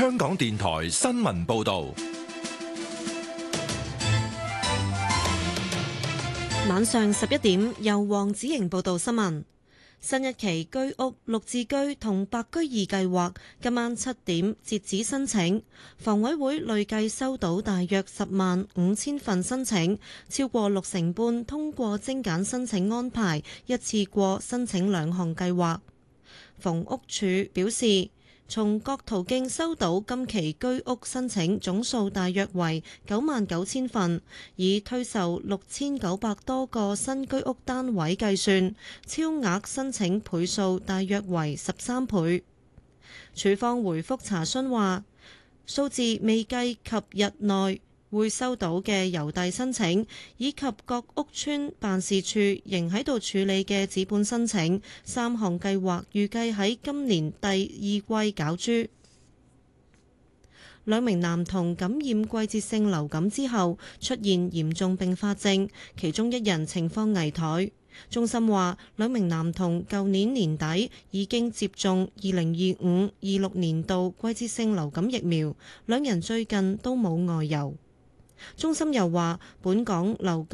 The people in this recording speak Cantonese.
香港電台新聞報道。 晚上11點，由黃子瑩報道新聞。新一期居屋綠置居同白居二計劃今晚7點截止申請，房委會累計收到大約105000份申請，超過65%通過精簡申請安排，一次過申請2項計劃。房屋署表示，從各途徑收到今期居屋申請總數大約為99000份，以推售6900多個新居屋單位計算，超額申請倍數大約為13倍。署方回覆查詢話，數字未計及日內會收到嘅郵遞申請，以及各屋邨辦事處仍喺度處理嘅紙本申請，3項計劃預計喺今年第2季攪珠。2名男童感染季節性流感之後出現嚴重併發症，其中1人情況危殆。中心話，2名男童舊年年底已經接種2025-26年度季節性流感疫苗，2人最近都冇外遊。中心又話，本港流感